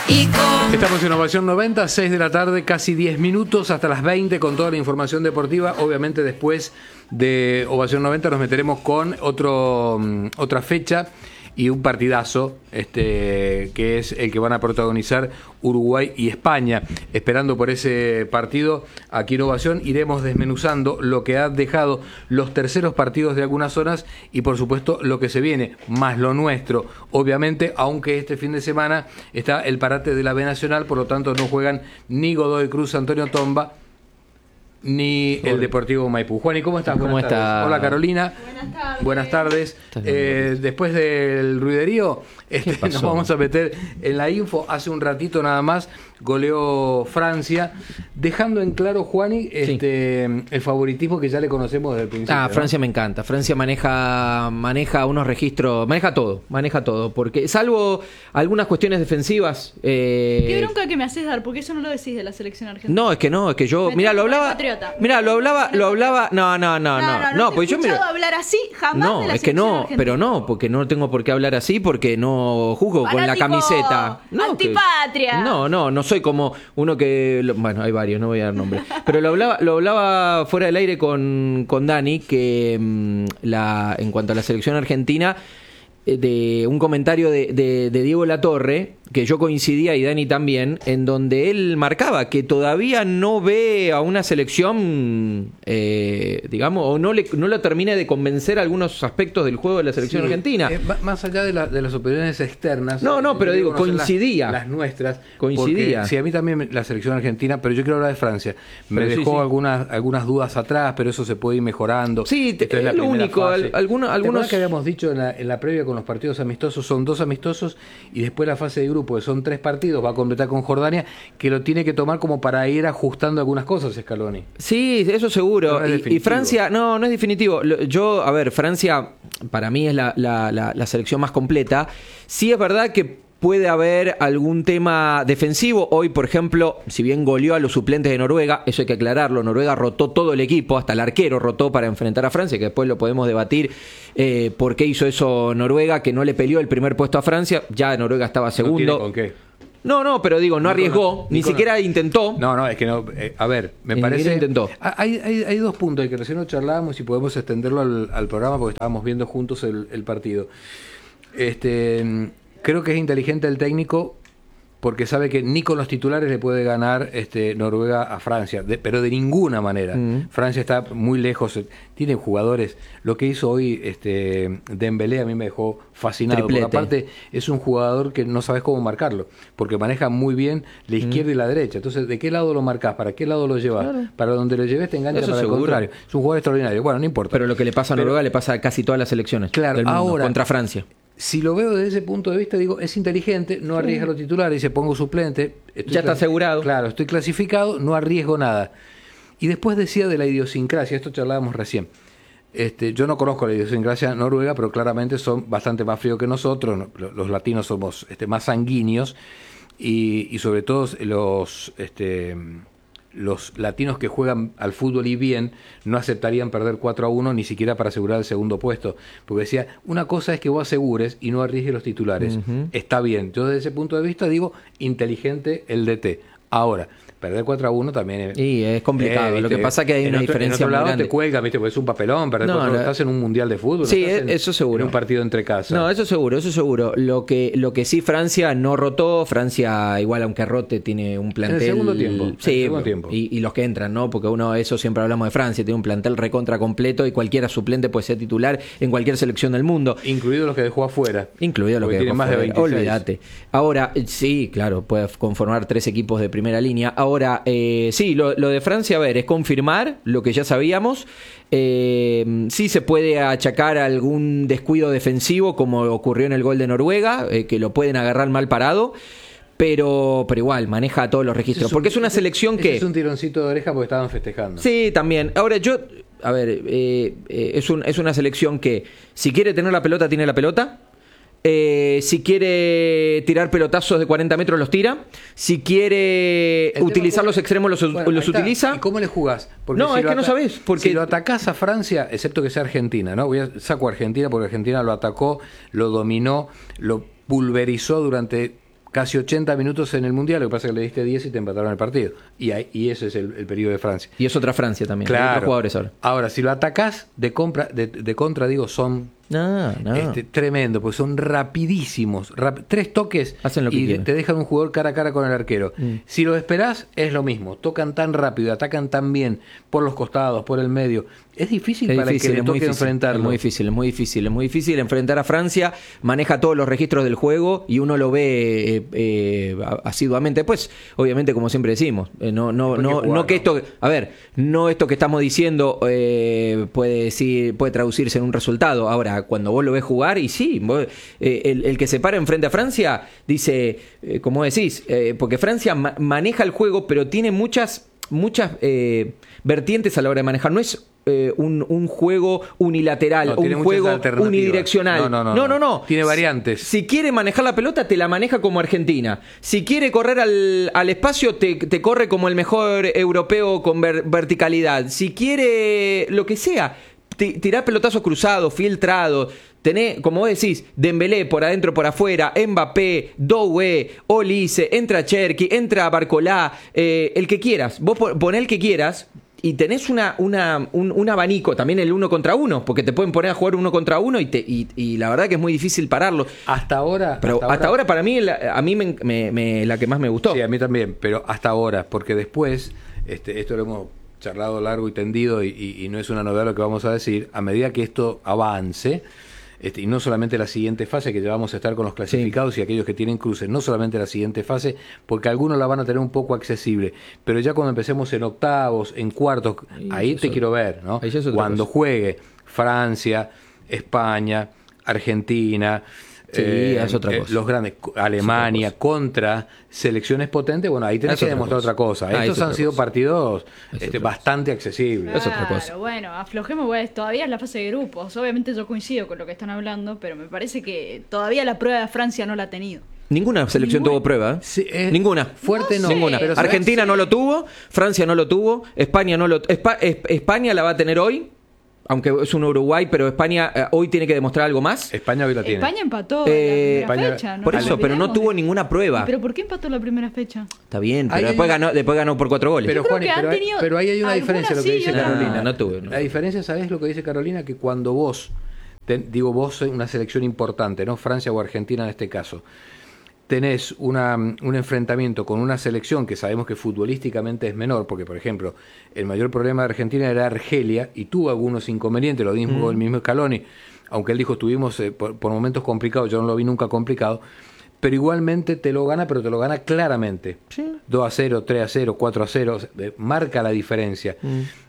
Estamos en Ovación 90, 6 de la tarde, casi 10 minutos hasta las 20 con toda la información deportiva. Obviamente después de Ovación 90 nos meteremos con otra fecha y un partidazo que es el que van a protagonizar Uruguay y España. Esperando por ese partido, aquí en Ovación iremos desmenuzando lo que ha dejado los terceros partidos de algunas zonas y por supuesto lo que se viene, más lo nuestro. Obviamente, aunque este fin de semana está el parate de la B Nacional, por lo tanto no juegan ni Godoy Cruz, Antonio Tomba, ni el Deportivo Maipú. Juan, ¿y cómo estás? ¿Cómo está? Hola, Carolina. Buenas tardes. Después del ruiderío, nos vamos a meter en la info. Hace un ratito nada más goleó Francia, dejando en claro, Juani, el favoritismo que ya le conocemos desde el principio. Francia, ¿no? Me encanta. Francia maneja unos registros, maneja todo, porque salvo algunas cuestiones defensivas. Qué bronca que me haces dar, porque eso no lo decís de la selección argentina. No, es que yo, mira, lo hablaba. No, porque yo hablar así jamás. No, de la es que no, argentina. pero no, porque no tengo por qué hablar así, porque no juzgo con la camiseta. No, antipatria. No soy como uno que, bueno, hay varios, no voy a dar nombres, pero lo hablaba fuera del aire con Dani, que en cuanto a la selección argentina, de un comentario de Diego Latorre, que yo coincidía y Dani también, en donde él marcaba que todavía no ve a una selección, digamos, o no lo termina de convencer algunos aspectos del juego de la selección argentina. Más allá de las opiniones externas. No, pero digo, coincidía. Las nuestras. Coincidía. Sí, a mí también la selección argentina, pero yo quiero hablar de Francia. Me dejó algunas dudas atrás, pero eso se puede ir mejorando. Sí, es lo único. Algunos que habíamos dicho en la previa con los partidos amistosos, son 2 amistosos y después la fase de grupo, que son 3 partidos, va a completar con Jordania, que lo tiene que tomar como para ir ajustando algunas cosas, Scaloni. Sí, eso seguro. Y Francia, no es definitivo. Francia para mí es la selección más completa. Sí es verdad que puede haber algún tema defensivo. Hoy, por ejemplo, si bien goleó a los suplentes de Noruega, eso hay que aclararlo, Noruega rotó todo el equipo, hasta el arquero rotó para enfrentar a Francia, que después lo podemos debatir por qué hizo eso Noruega, que no le peleó el primer puesto a Francia, ya Noruega estaba segundo. ¿No tiene con qué? No, pero digo, no arriesgó, ni siquiera intentó. No, es que no. Me parece. Intentó. Hay 2 puntos que recién lo charlábamos y podemos extenderlo al programa porque estábamos viendo juntos el partido. Creo que es inteligente el técnico porque sabe que ni con los titulares le puede ganar Noruega a Francia, pero de ninguna manera. Francia está muy lejos, tiene jugadores. Lo que hizo hoy Dembélé a mí me dejó fascinado, Triplete. porque aparte es un jugador que no sabes cómo marcarlo, porque maneja muy bien la izquierda y la derecha. Entonces, ¿de qué lado lo marcas? ¿Para qué lado lo llevas? Claro. Para donde lo lleves te engancha, para el contrario. Es un jugador extraordinario. Bueno, no importa. Pero lo que le pasa a Noruega le pasa a casi todas las selecciones del mundo, ahora, contra Francia. Si lo veo desde ese punto de vista, digo, es inteligente, no arriesga los titulares, dice, pongo suplente. Ya está asegurado. Claro, estoy clasificado, no arriesgo nada. Y después decía de la idiosincrasia, esto charlábamos recién. Yo no conozco la idiosincrasia noruega, pero claramente son bastante más fríos que nosotros. Los latinos somos más sanguíneos y sobre todo los latinos que juegan al fútbol y bien no aceptarían perder 4-1 ni siquiera para asegurar el segundo puesto, porque decía, una cosa es que vos asegures y no arriesgues los titulares, está bien. Yo desde ese punto de vista digo, inteligente el DT. Ahora, perder 4-1 también es complicado. Lo que pasa es que hay una diferencia en otro lado muy grande. te cuelga, ¿viste? Porque es un papelón, perder 4-1, estás en un mundial de fútbol. Sí, no eso seguro. En un partido entre casas. No, eso seguro. Lo que sí, Francia no rotó. Francia, igual aunque rote, tiene un plantel. En el segundo tiempo. Sí, y los que entran, ¿no? Porque eso siempre hablamos de Francia, tiene un plantel recontra completo y cualquiera suplente puede ser titular en cualquier selección del mundo. Incluidos los que dejó afuera. Incluidos los que dejó más afuera. De 26. Olvídate. Ahora, sí, claro, puede conformar 3 equipos de primera línea. Ahora, sí, lo de Francia, es confirmar lo que ya sabíamos. Sí se puede achacar algún descuido defensivo, como ocurrió en el gol de Noruega, que lo pueden agarrar mal parado. Pero igual, maneja todos los registros. Porque es una selección que... Es un tironcito de oreja porque estaban festejando. Sí, también. Ahora, es una selección que, si quiere tener la pelota, tiene la pelota. Si quiere tirar pelotazos de 40 metros, los tira. Si quiere utilizar los extremos, los utiliza. ¿Y cómo le jugás? Porque no, es que no sabés. Porque si lo atacás a Francia, excepto que sea Argentina, ¿no? Saco a Argentina porque Argentina lo atacó, lo dominó, lo pulverizó durante casi 80 minutos en el Mundial, lo que pasa es que le diste 10 y te empataron el partido. Y ese es el periodo de Francia. Y es otra Francia también. Claro. Hay otros jugadores ahora. Ahora, si lo atacás de contra, digo, son No. tremendo, porque son rapidísimos. 3 toques Hacen lo que y quieren. te dejan un jugador cara a cara con el arquero. Si lo esperás, es lo mismo. Tocan tan rápido, atacan tan bien por los costados, por el medio. Es difícil para el que le toque enfrentarlo. Es muy difícil enfrentar a Francia. Maneja todos los registros del juego y uno lo ve asiduamente. Después, obviamente, como siempre decimos, no que esto, a ver, no esto que estamos diciendo puede traducirse en un resultado. Ahora, cuando vos lo ves jugar, y sí, el que se para enfrente a Francia dice, como decís, porque Francia maneja el juego, pero tiene muchas vertientes a la hora de manejar. No es un juego unilateral, un juego unidireccional. No. Tiene variantes. Si quiere manejar la pelota, te la maneja como Argentina. Si quiere correr al espacio, te corre como el mejor europeo con verticalidad. Si quiere lo que sea, tirar pelotazos cruzados, filtrados. Tenés, como vos decís, Dembélé por adentro, por afuera, Mbappé, Doué, Olise, entra Cherki, entra Barcolá, el que quieras. Vos poné el que quieras y tenés un abanico, también el 1 contra 1, porque te pueden poner a jugar 1 contra 1 y la verdad que es muy difícil pararlo. Hasta ahora para mí, a mí la que más me gustó. Sí, a mí también, pero hasta ahora, porque después, esto lo hemos charlado largo y tendido y no es una novedad lo que vamos a decir, a medida que esto avance, y no solamente la siguiente fase, que ya vamos a estar con los clasificados y aquellos que tienen cruces, no solamente la siguiente fase, porque algunos la van a tener un poco accesible, pero ya cuando empecemos en octavos, en cuartos, ahí te quiero ver, ¿no? Cuando juegue Francia, España, Argentina, es otra cosa. los grandes, Alemania, contra selecciones potentes, bueno, ahí tenés que demostrar otra cosa. Estos han sido partidos bastante accesibles. Claro, es otra cosa. Bueno, aflojemos, todavía es la fase de grupos. Obviamente yo coincido con lo que están hablando, pero me parece que todavía la prueba de Francia no la ha tenido. Ninguna selección tuvo prueba, ¿eh? Sí, ninguna. Fuerte no. Ninguna. Pero Argentina no lo tuvo, Francia no lo tuvo, España no lo España la va a tener hoy, aunque es un Uruguay, pero España hoy tiene que demostrar algo más. España hoy la tiene. España empató la primera fecha. Por eso, pero no tuvo ninguna prueba. ¿Pero por qué empató la primera fecha? Está bien, pero después ganó por 4 goles. Pero Juan, pero ahí hay una diferencia, lo que dice Carolina. No tuve. La diferencia, ¿sabés lo que dice Carolina? Que cuando vos, vos una selección importante, ¿no? Francia o Argentina en este caso, tenés un enfrentamiento con una selección que sabemos que futbolísticamente es menor, porque por ejemplo, el mayor problema de Argentina era Argelia y tuvo algunos inconvenientes, lo mismo el mismo Scaloni, aunque él dijo estuvimos por momentos complicados, yo no lo vi nunca complicado, pero igualmente te lo gana, pero te lo gana claramente. Sí. 2-0, 3-0, 4-0, marca la diferencia.